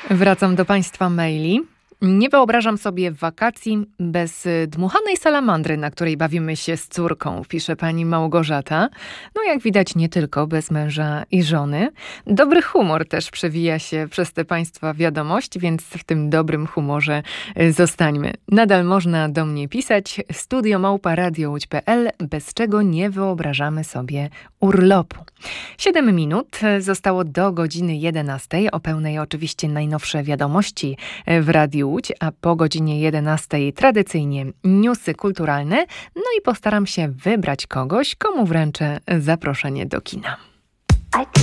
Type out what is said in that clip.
Wracam do Państwa maili. Nie wyobrażam sobie wakacji bez dmuchanej salamandry, na której bawimy się z córką, pisze pani Małgorzata. No jak widać nie tylko bez męża i żony. Dobry humor też przewija się przez te Państwa wiadomości, więc w tym dobrym humorze zostańmy. Nadal można do mnie pisać studio@radiołódź.pl, bez czego nie wyobrażamy sobie urlopu. 7 minut zostało do godziny 11. O pełnej oczywiście najnowsze wiadomości w Radiu Łódź, a po godzinie 11 tradycyjnie newsy kulturalne. No i postaram się wybrać kogoś, komu wręczę zaproszenie do kina.